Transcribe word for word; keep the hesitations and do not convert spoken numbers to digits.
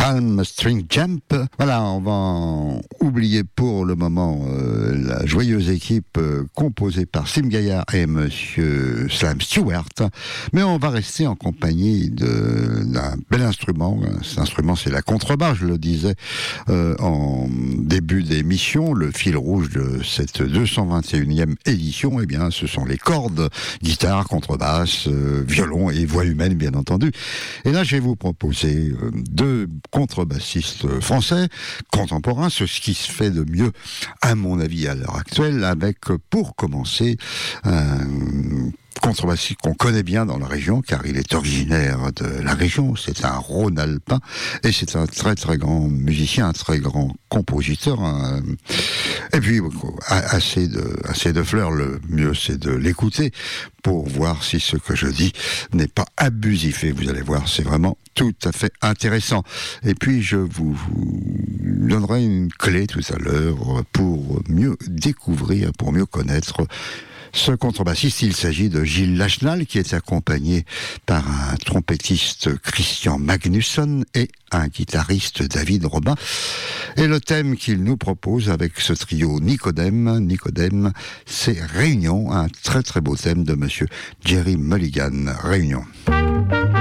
Palm String Jump. Voilà, on va oublier pour le moment euh, la joyeuse équipe euh, composée par Sim Gaillard et Monsieur Slam Stewart, mais on va rester en compagnie de, d'un bel instrument. Cet instrument, c'est la contrebasse, je le disais euh, en début d'émission. Le fil rouge de cette deux cent vingt et unième édition, eh bien, ce sont les cordes, guitare, contrebasse, euh, violon et voix humaine, bien entendu. Et là, je vais vous proposer euh, deux contrebassistes français contemporains, ce qui se fait de mieux, à mon avis, à l'heure actuelle, avec, pour commencer, un contrebassiste qu'on connaît bien dans la région, car il est originaire de la région, c'est un Rhône-Alpin, et c'est un très très grand musicien, un très grand compositeur, un... et puis assez de, assez de fleurs, le mieux c'est de l'écouter, pour voir si ce que je dis n'est pas abusif, et vous allez voir, c'est vraiment tout à fait intéressant. Et puis je vous, vous donnerai une clé tout à l'heure pour mieux découvrir, pour mieux connaître ce contrebassiste. Il s'agit de Gilles Lachenal, qui est accompagné par un trompettiste Christian Magnusson et un guitariste David Robin. Et le thème qu'il nous propose avec ce trio Nicodème, Nicodème, c'est Réunion, un très très beau thème de monsieur Jerry Mulligan. Réunion.